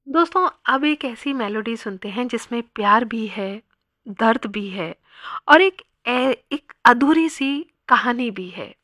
दोस्तों अब एक ऐसी मेलोडी सुनते हैं जिसमें प्यार भी है, दर्द भी है और एक अधूरी सी कहानी भी है।